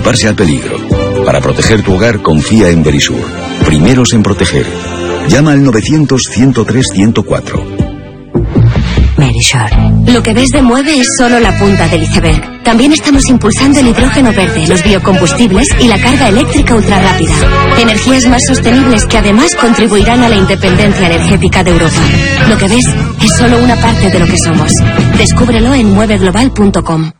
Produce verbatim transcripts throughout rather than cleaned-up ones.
anticiparse al peligro. Para proteger tu hogar, confía en Verisur. Primeros en proteger. Llama al novecientos, ciento tres, ciento cuatro. Verisur. Lo que ves de Mueve es solo la punta del iceberg. También estamos impulsando el hidrógeno verde, los biocombustibles y la carga eléctrica ultrarrápida. Energías más sostenibles que además contribuirán a la independencia energética de Europa. Lo que ves es solo una parte de lo que somos. Descúbrelo en mueve global punto com.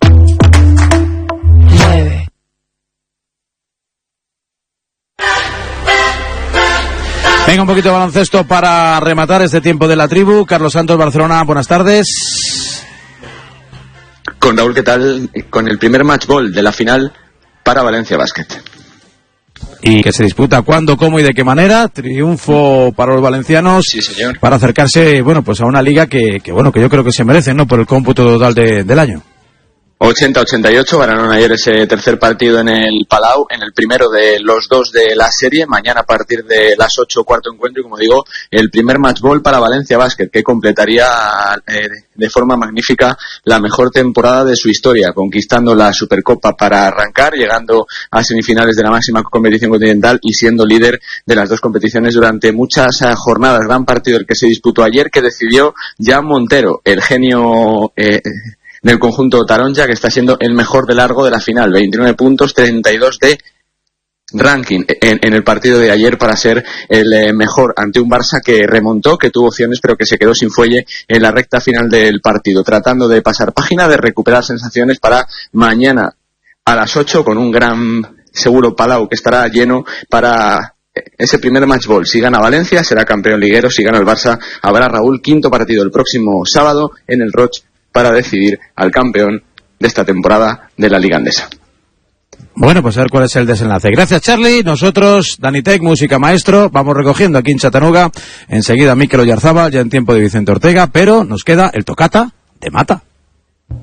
Venga, un poquito de baloncesto para rematar este tiempo de la tribu. Carlos Santos, Barcelona, buenas tardes. Con Raúl, ¿qué tal? Con el primer match ball de la final para Valencia Basket. ¿Y que se disputa cuándo, cómo y de qué manera? Triunfo para los valencianos. Sí, señor. Para acercarse, bueno, pues a una liga que, que bueno, que yo creo que se merecen, ¿no? Por el cómputo total de, del año. ochenta a ochenta y ocho, ganaron ayer ese tercer partido en el Palau, en el primero de los dos de la serie. Mañana a partir de las ocho, cuarto encuentro, y como digo, el primer match ball para Valencia Basket, que completaría eh, de forma magnífica la mejor temporada de su historia, conquistando la Supercopa para arrancar, llegando a semifinales de la máxima competición continental y siendo líder de las dos competiciones durante muchas eh, jornadas. Gran partido el que se disputó ayer, que decidió Jan Montero, el genio eh, del conjunto taronja, que está siendo el mejor de largo de la final. veintinueve puntos, treinta y dos de ranking en, en el partido de ayer para ser el eh, mejor ante un Barça que remontó, que tuvo opciones pero que se quedó sin fuelle en la recta final del partido, tratando de pasar página, de recuperar sensaciones para mañana a las ocho con un gran seguro Palau que estará lleno para ese primer match ball. Si gana Valencia será campeón liguero, si gana el Barça habrá, Raúl, quinto partido el próximo sábado en el Roig para decidir al campeón de esta temporada de la Liga Andesa. Bueno, pues a ver cuál es el desenlace. Gracias, Charlie. Nosotros, Dani Tech, música maestro, vamos recogiendo aquí en Chattanooga. Enseguida Mikel Oyarzábal, ya en tiempo de Vicente Ortega, pero nos queda el tocata de Mata.